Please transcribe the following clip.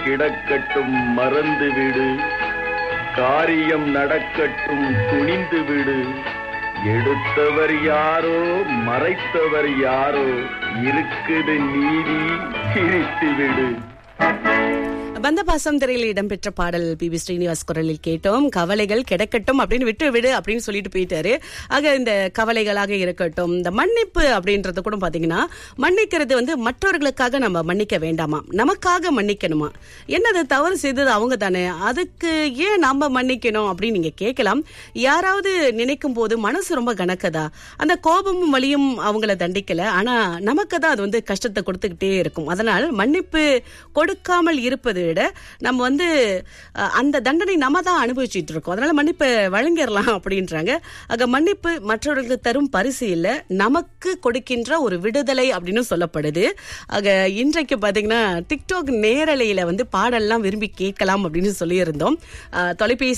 கிடக்கட்டும் மறந்து விடு, காரியம் நடக்கட்டும் துணிந்து விடு. எடுத்தவர் யாரோ மறைத்தவர் யாரோ, இருக்குது நீதி, பிரித்து விடு. பந்தபாசம் திரையில் இடம்பெற்ற பாடல் பி.பி. ஸ்ரீனிவாஸ் குரலில் கேட்டோம். கவலைகள் கிடக்கட்டும் அப்படின்னு விட்டு விடு அப்படின்னு சொல்லிட்டு போயிட்டாரு. ஆக இந்த கவலைகளாக இருக்கட்டும், இந்த மன்னிப்பு அப்படின்றது கூட பாத்தீங்கன்னா, மன்னிக்கிறது மற்றவர்களுக்காக நம்ம மன்னிக்க வேண்டாமா, நமக்காக மன்னிக்கணுமா. என்னது தவறு செய்தது அவங்க தானே, அதுக்கு ஏன் நாம மன்னிக்கணும் அப்படின்னு நீங்க கேட்கலாம். யாராவது நினைக்கும் போது மனசு ரொம்ப கணக்குதா, அந்த கோபமும் வலியும் அவங்கள தண்டிக்கல, ஆனா நமக்கு தான் அது கஷ்டத்தை கொடுத்துக்கிட்டே இருக்கும். அதனால் மன்னிப்பு கொடுக்காமல் இருப்பது விட நம்ம அந்த தண்டனை நம்ம தான் அனுபவிச்சுட்டு இருக்கோம். அதனால மன்னிப்பு வழங்கிடலாம் அப்படின்றாங்க. ஆக மன்னிப்பு மற்றவர்களுக்கு தரும் பரிசு இல்ல, நமக்கு கொடுக்கின்ற ஒரு விடுதலை அப்படின்னு சொல்லப்படுது. ஆக இன்றைக்கு பாத்தீங்கன்னா டிக்டாக் நேரலையில பாடல்லாம் விரும்பி கேட்கலாம் அப்படின்னு சொல்லியிருந்தோம். தொலைபேசி